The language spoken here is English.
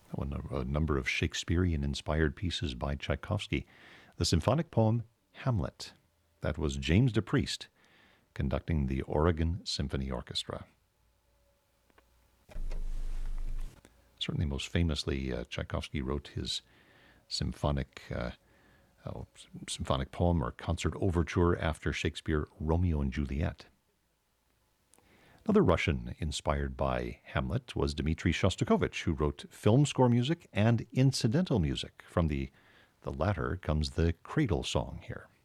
A number of Shakespearean-inspired pieces by Tchaikovsky. The symphonic poem Hamlet. That was James DePriest conducting the Oregon Symphony Orchestra. Certainly most famously, Tchaikovsky wrote his symphonic poem or concert overture after Shakespeare Romeo and Juliet. Another Russian inspired by Hamlet was Dmitri Shostakovich, who wrote film score music and incidental music. From the latter comes the Cradle Song here.